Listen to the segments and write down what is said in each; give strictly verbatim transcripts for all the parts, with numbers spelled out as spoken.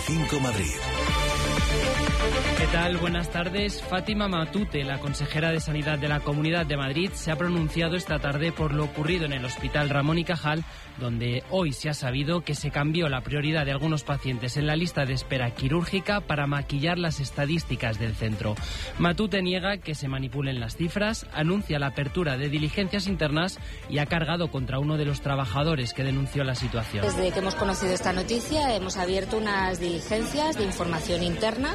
veinticinco Madrid. ¿Qué tal? Buenas tardes. Fátima Matute, la consejera de Sanidad de la Comunidad de Madrid, se ha pronunciado esta tarde por lo ocurrido en el Hospital Ramón y Cajal, donde hoy se ha sabido que se cambió la prioridad de algunos pacientes en la lista de espera quirúrgica para maquillar las estadísticas del centro. Matute niega que se manipulen las cifras, anuncia la apertura de diligencias internas y ha cargado contra uno de los trabajadores que denunció la situación. Desde que hemos conocido esta noticia hemos abierto unas diligencias de información interna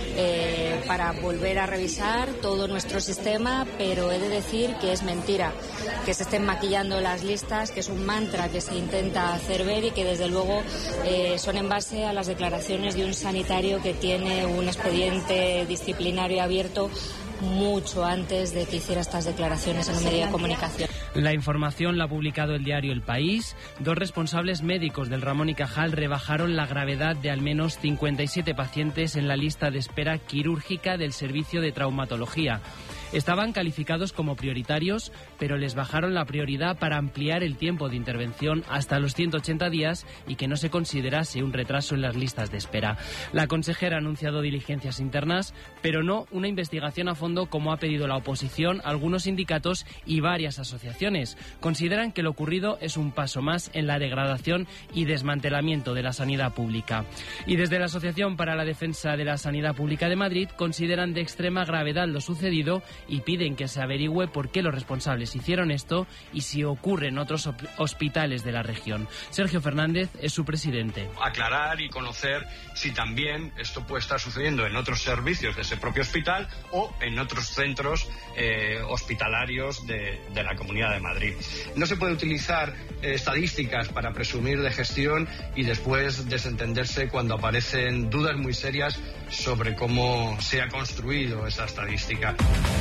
eh, para volver a revisar todo nuestro sistema, pero he de decir que es mentira que se estén maquillando las listas, que es un mantra que se intenta hacer ver y que desde luego eh, son en base a las declaraciones de un sanitario que tiene un expediente disciplinario abierto mucho antes de que hiciera estas declaraciones en un medio de comunicación. La información la ha publicado el diario El País. Dos responsables médicos del Ramón y Cajal rebajaron la gravedad de al menos cincuenta y siete pacientes en la lista de espera quirúrgica del servicio de traumatología. Estaban calificados como prioritarios, pero les bajaron la prioridad para ampliar el tiempo de intervención hasta los ciento ochenta días y que no se considerase un retraso en las listas de espera. La consejera ha anunciado diligencias internas, pero no una investigación a fondo como ha pedido la oposición, algunos sindicatos y varias asociaciones. Consideran que lo ocurrido es un paso más en la degradación y desmantelamiento de la sanidad pública. Y desde la Asociación para la Defensa de la Sanidad Pública de Madrid consideran de extrema gravedad lo sucedido y piden que se averigüe por qué los responsables hicieron esto y si ocurre en otros hospitales de la región. Sergio Fernández es su presidente. Aclarar y conocer si también esto puede estar sucediendo en otros servicios de ese propio hospital o en otros centros eh, hospitalarios de, de la Comunidad de Madrid. No se puede utilizar eh, estadísticas para presumir de gestión y después desentenderse cuando aparecen dudas muy serias sobre cómo se ha construido esa estadística.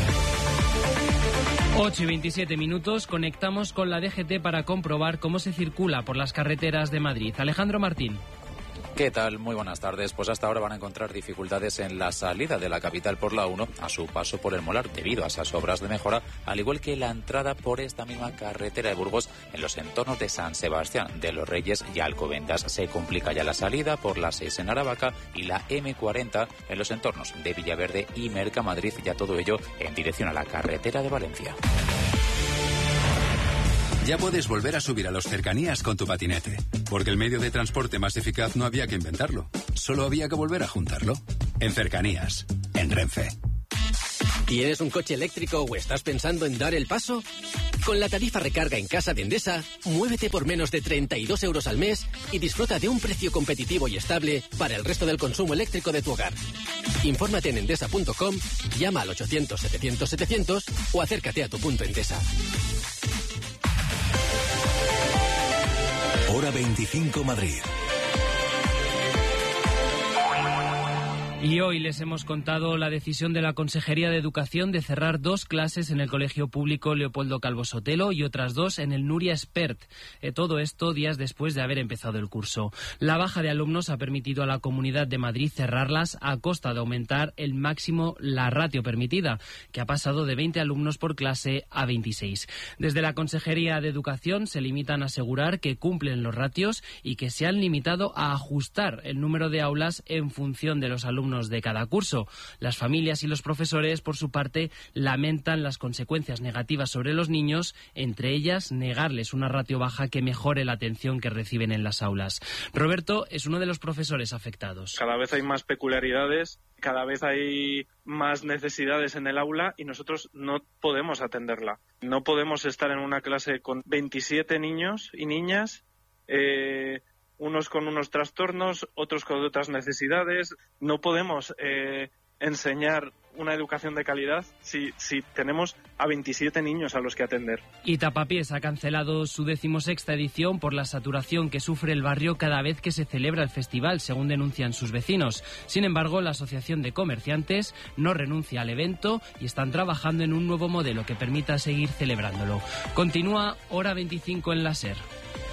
ocho y veintisiete minutos, conectamos con la D G T para comprobar cómo se circula por las carreteras de Madrid. Alejandro Martín. ¿Qué tal? Muy buenas tardes. Pues hasta ahora van a encontrar dificultades en la salida de la capital por la uno a su paso por el Molar debido a esas obras de mejora, al igual que la entrada por esta misma carretera de Burgos en los entornos de San Sebastián de los Reyes y Alcobendas. Se complica ya la salida por la seis en Aravaca y la eme cuarenta en los entornos de Villaverde y Mercamadrid, ya todo ello en dirección a la carretera de Valencia. Ya puedes volver a subir a los cercanías con tu patinete, porque el medio de transporte más eficaz no había que inventarlo, solo había que volver a juntarlo. En Cercanías, en Renfe. ¿Tienes un coche eléctrico o estás pensando en dar el paso? Con la tarifa recarga en casa de Endesa, muévete por menos de treinta y dos euros al mes y disfruta de un precio competitivo y estable para el resto del consumo eléctrico de tu hogar. Infórmate en endesa punto com, llama al ochocientos setecientos setecientos o acércate a tu punto Endesa. Hora veinticinco Madrid. Y hoy les hemos contado la decisión de la Consejería de Educación de cerrar dos clases en el Colegio Público Leopoldo Calvo Sotelo y otras dos en el Nuria Espert. Eh, todo esto días después de haber empezado el curso. La baja de alumnos ha permitido a la Comunidad de Madrid cerrarlas a costa de aumentar el máximo la ratio permitida, que ha pasado de veinte alumnos por clase a veintiséis. Desde la Consejería de Educación se limitan a asegurar que cumplen los ratios y que se han limitado a ajustar el número de aulas en función de los alumnos de cada curso. Las familias y los profesores, por su parte, lamentan las consecuencias negativas sobre los niños, entre ellas negarles una ratio baja que mejore la atención que reciben en las aulas. Roberto es uno de los profesores afectados. Cada vez hay más peculiaridades, cada vez hay más necesidades en el aula y nosotros no podemos atenderla. No podemos estar en una clase con veintisiete niños y niñas, eh, unos con unos trastornos, otros con otras necesidades. No podemos eh, enseñar una educación de calidad si, si tenemos a veintisiete niños a los que atender. Y Tapapiés ha cancelado su decimosexta edición por la saturación que sufre el barrio cada vez que se celebra el festival, según denuncian sus vecinos. Sin embargo, la Asociación de Comerciantes no renuncia al evento y están trabajando en un nuevo modelo que permita seguir celebrándolo. Continúa Hora veinticinco en la SER.